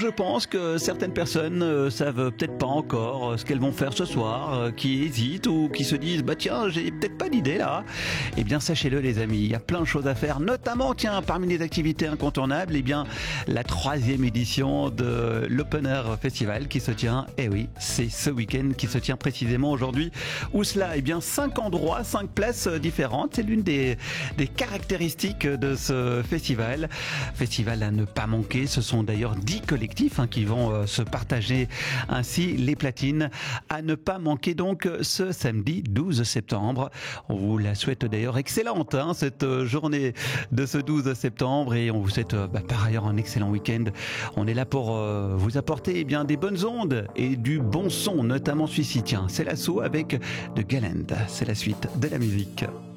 je pense que certaines personnes savent peut-être pas encore ce qu'elles vont faire ce soir, qui hésitent ou qui se disent bah tiens, j'ai peut-être pas d'idée là. Eh bien sachez-le les amis, il y a plein de choses à faire, notamment tiens parmi les activités incontournables, eh bien la 3e édition de l'Open Air Festival qui se tient, eh oui, c'est ce week-end qui se tient précisément aujourd'hui. Où cela? Eh bien 5 endroits, 5 places différentes, c'est l'une des caractéristiques de ce festival. Festival à ne pas manquer, ce sont d'ailleurs 10 collectifs qui vont se partager ainsi les platines. À ne pas manquer donc ce samedi 12 septembre. On vous la souhaite d'ailleurs excellente cette journée de ce 12 septembre et on vous souhaite par ailleurs un excellent week-end. On est là pour vous apporter eh bien des bonnes ondes et du bon son, notamment celui-ci. Tiens, c'est l'assaut avec de Galand. C'est la suite de la musique.